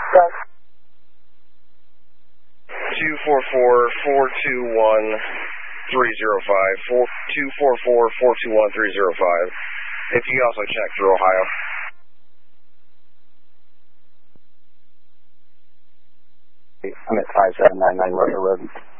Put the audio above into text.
Thanks. 244-421-305. 244-421-305. If you also check for Ohio. I'm at 5799 Russell Road.